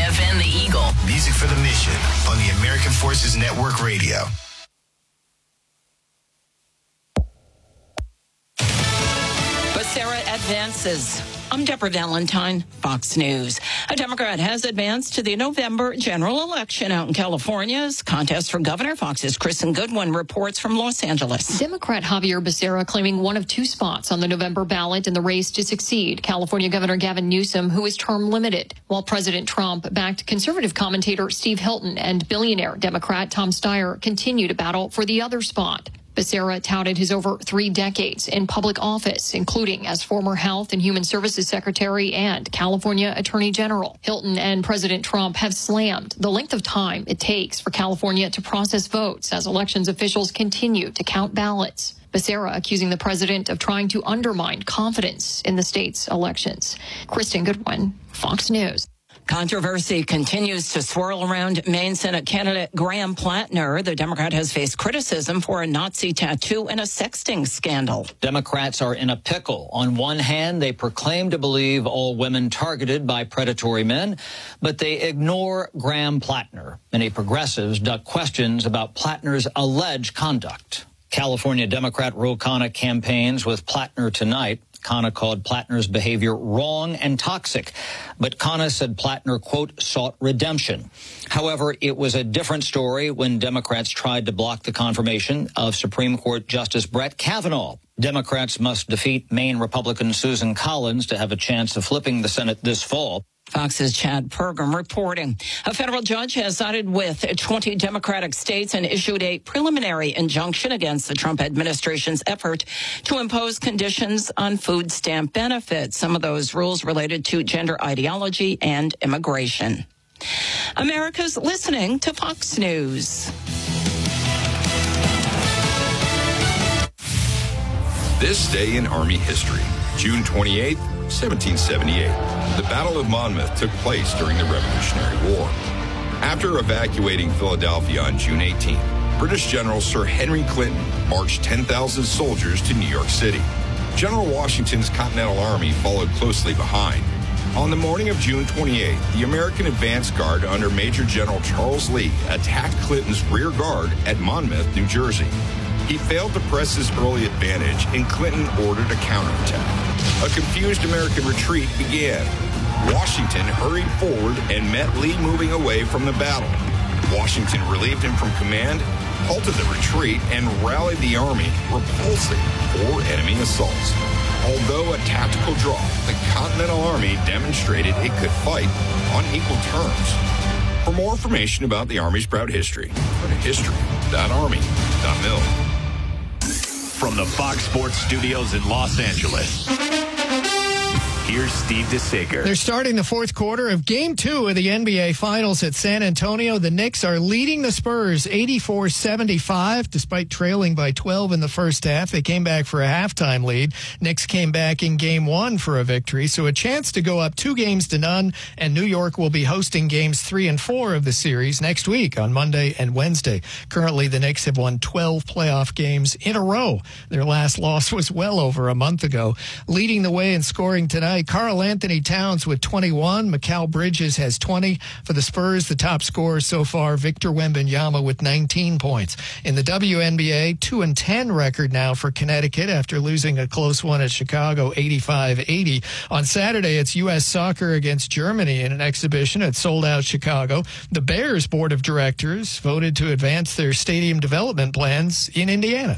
WFN The Eagle. Music for the mission on the American Forces Network Radio. Becerra advances. I'm Deborah Valentine, Fox News. A Democrat has advanced to the November general election out in California's contest for governor. Fox's Kristen Goodwin reports from Los Angeles. Democrat Javier Becerra claiming one of two spots on the November ballot in the race to succeed California Governor Gavin Newsom, who is term limited, while President Trump backed conservative commentator Steve Hilton and billionaire Democrat Tom Steyer continue to battle for the other spot. Becerra touted his over 3 decades in public office, including as former Health and Human Services Secretary and California Attorney General. Hilton and President Trump have slammed the length of time it takes for California to process votes as elections officials continue to count ballots. Becerra accusing the president of trying to undermine confidence in the state's elections. Kristen Goodwin, Fox News. Controversy continues to swirl around Maine Senate candidate Graham Plattner. The Democrat has faced criticism for a Nazi tattoo and a sexting scandal. Democrats are in a pickle. On one hand, they proclaim to believe all women targeted by predatory men, but they ignore Graham Plattner. Many progressives duck questions about Plattner's alleged conduct. California Democrat Ro Khanna campaigns with Plattner tonight. Khanna called Plattner's behavior wrong and toxic, but Khanna said Plattner, quote, sought redemption. However, it was a different story when Democrats tried to block the confirmation of Supreme Court Justice Brett Kavanaugh. Democrats must defeat Maine Republican Susan Collins to have a chance of flipping the Senate this fall. Fox's Chad Pergram reporting. A federal judge has sided with 20 Democratic states and issued a preliminary injunction against the Trump administration's effort to impose conditions on food stamp benefits. Some of those rules related to gender ideology and immigration. America's listening to Fox News. This day in Army history, June 28, 1778. The Battle of Monmouth took place during the Revolutionary War. After evacuating Philadelphia on June 18, British General Sir Henry Clinton marched 10,000 soldiers to New York City. General Washington's Continental Army followed closely behind. On the morning of June 28, the American advance guard under Major General Charles Lee attacked Clinton's rear guard at Monmouth, New Jersey. He failed to press his early advantage, and Clinton ordered a counterattack. A confused American retreat began. Washington hurried forward and met Lee moving away from the battle. Washington relieved him from command, halted the retreat, and rallied the army, repulsing 4 enemy assaults. Although a tactical draw, the Continental Army demonstrated it could fight on equal terms. For more information about the Army's proud history, go to history.army.mil. From the Fox Sports Studios in Los Angeles, here's Steve DeSager. They're starting the fourth quarter of Game 2 of the NBA Finals at San Antonio. The Knicks are leading the Spurs 84-75, despite trailing by 12 in the first half. They came back for a halftime lead. Knicks came back in Game 1 for a victory, so a chance to go up 2-0, and New York will be hosting Games 3 and 4 of the series next week on Monday and Wednesday. Currently, the Knicks have won 12 playoff games in a row. Their last loss was well over a month ago. Leading the way in scoring tonight, Karl Anthony Towns with 21. Mikal Bridges has 20. For the Spurs, the top scorer so far, Victor Wembanyama with 19 points. In the WNBA, 2-10 record now for Connecticut after losing a close one at Chicago, 85-80. On Saturday, it's U.S. Soccer against Germany in an exhibition at sold-out Chicago. The Bears Board of Directors voted to advance their stadium development plans in Indiana.